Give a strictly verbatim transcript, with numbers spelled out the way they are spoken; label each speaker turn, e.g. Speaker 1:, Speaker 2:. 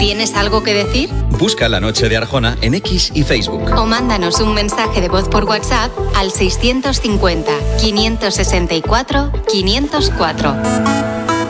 Speaker 1: ¿Tienes algo que decir?
Speaker 2: Busca La Noche de Arjona en X y Facebook.
Speaker 1: O mándanos un mensaje de voz por WhatsApp al seiscientos cincuenta, quinientos sesenta y cuatro, quinientos cuatro.